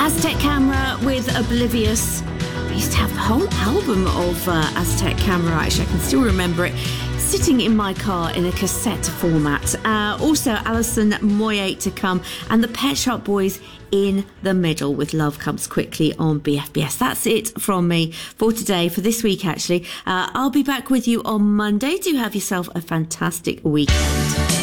Aztec Camera with Oblivious. I used to have the whole album of Aztec Camera, actually. I can still remember it sitting in my car in a cassette format. Also, Alison Moyet to come, and the Pet Shop Boys in the middle with Love Comes Quickly on BFBS. That's it from me for today, for this week actually. I'll be back with you on Monday. Do have yourself a fantastic weekend.